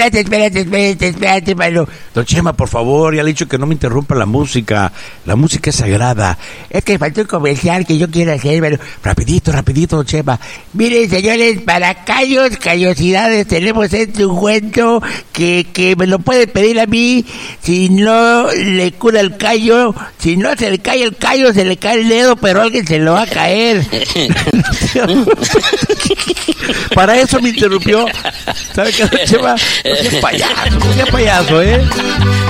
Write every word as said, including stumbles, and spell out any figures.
Espérate, espérate, espérate, espérate, mano. Don Chema, por favor, ya le he dicho que no me interrumpa la música. La música es sagrada. Es que faltó un comercial que yo quiero hacer, mano. Rapidito, rapidito, don Chema. Miren, señores, para callos, callosidades, tenemos este ungüento que, que me lo puede pedir a mí. Si no le cura el callo, si no se le cae el callo, se le cae el dedo, pero alguien se lo va a caer. Para eso me interrumpió. ¿Sabe qué, don Chema? No sea payaso, no sea payaso, ¿eh?